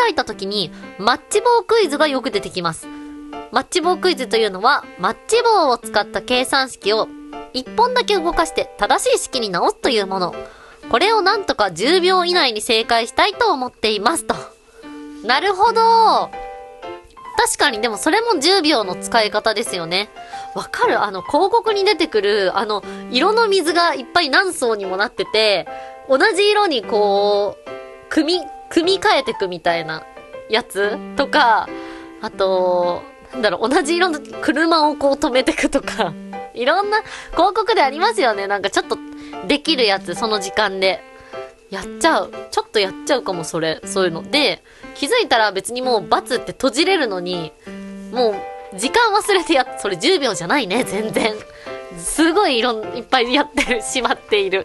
いた時にマッチ棒クイズがよく出てきます。マッチ棒クイズというのはマッチ棒を使った計算式を1本だけ動かして正しい式に直すというもの。これをなんとか10秒以内に正解したいと思っていますと。なるほど。確かにでもそれも10秒の使い方ですよね。わかる？広告に出てくる色の水がいっぱい何層にもなってて、同じ色にこう組み替えてくみたいなやつとか、あと同じ色の車をこう止めてくとか、いろんな広告でありますよね。なんかちょっとできるやつ、その時間でやっちゃう。ちょっとやっちゃうかも、そういうので、気づいたら別にもうバツって閉じれるのに、もう時間忘れてそれ10秒じゃないね、全然。すごいいっぱいやってしまっている。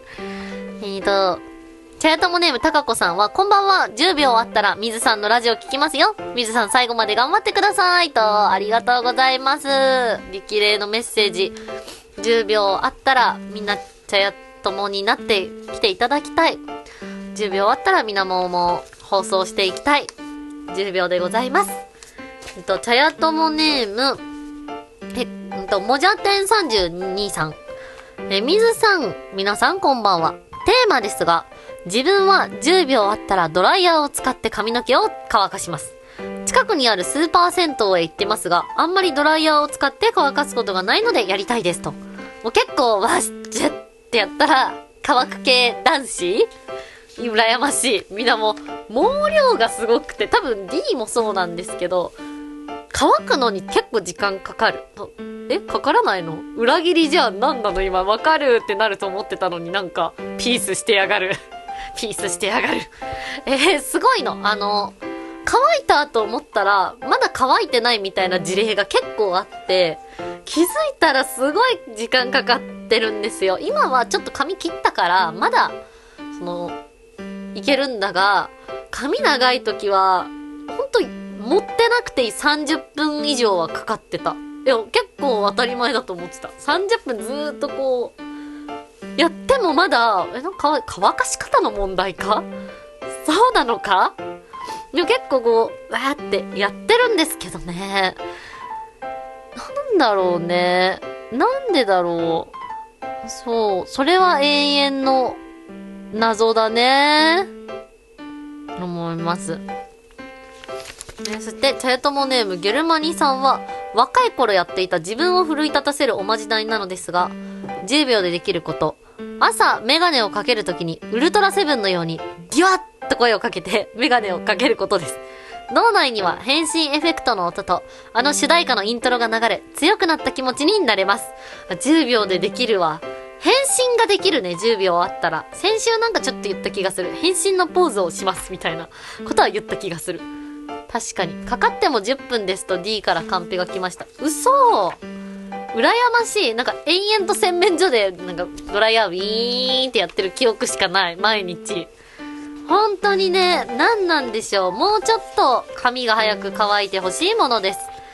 チャヤトモネームたかこさんは、こんばんは。10秒あったら水さんのラジオ聞きますよ。水さん最後まで頑張ってくださいと、ありがとうございます。力励のメッセージ。10秒あったらみんなチャヤトモになってきていただきたい。10秒あったらみなも放送していきたい。10秒でございます。チャヤトモネームもじゃてん32さん。水さん、皆さんこんばんは。テーマですが、自分は10秒あったらドライヤーを使って髪の毛を乾かします。近くにあるスーパー銭湯へ行ってますが、あんまりドライヤーを使って乾かすことがないのでやりたいですと。もう結構わしジュッってやったら乾く系男子羨ましい。みんなも毛量がすごくて、多分 D もそうなんですけど、乾くのに結構時間かかる。かからないの？裏切りじゃん。なんなの今。わかるってなると思ってたのに、なんかピースしてやがる。ピースしてやがる。すごいの。乾いたと思ったら、まだ乾いてないみたいな事例が結構あって、気づいたらすごい時間かかってるんですよ。今はちょっと髪切ったから、まだ、いけるんだが、髪長い時は、ほんと、持ってなくて30分以上はかかってた。いや、結構当たり前だと思ってた。30分ずーっとこう、やってもまだ、乾かし方の問題か？そうなのか？でも結構こう、わーってやってるんですけどね。なんだろうね。なんでだろう。そう、それは永遠の謎だね。思います。そして、チャヤトモネームゲルマニさんは、若い頃やっていた自分を奮い立たせるおまじないなのですが、10秒でできること。朝、メガネをかけるときに、ウルトラセブンのように、ギュワッと声をかけて、メガネをかけることです。脳内には変身エフェクトの音と、主題歌のイントロが流れ、強くなった気持ちになれます。10秒でできるわ。変身ができるね、10秒あったら。先週なんかちょっと言った気がする。変身のポーズをします、みたいなことは言った気がする。確かに。かかっても10分ですと D からカンペが来ました。嘘！羨ましい。なんか延々と洗面所で、なんかドライヤーウィーンってやってる記憶しかない。毎日。本当にね、何なんでしょう。もうちょっと髪が早く乾いてほしいものです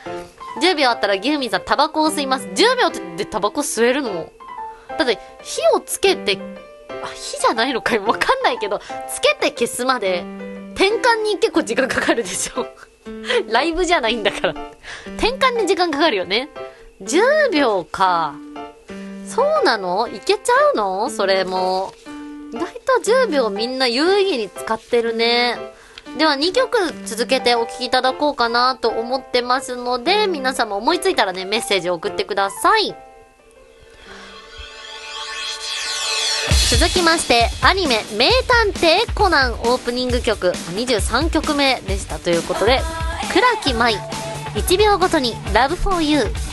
。10秒あったらギフミンさんタバコを吸います。10秒でタバコ吸えるの？だって火をつけて、火じゃないのかよ。わかんないけど、つけて消すまで、転換に結構時間かかるでしょ。ライブじゃないんだから。転換に時間かかるよね。10秒か。そうなの？いけちゃうの？それも。意外と10秒みんな有意義に使ってるね。では2曲続けてお聴きいただこうかなと思ってますので、皆様思いついたらね、メッセージを送ってください。続きまして、アニメ名探偵コナンオープニング曲23曲目でしたということで、倉木舞1秒ごとに Love for You。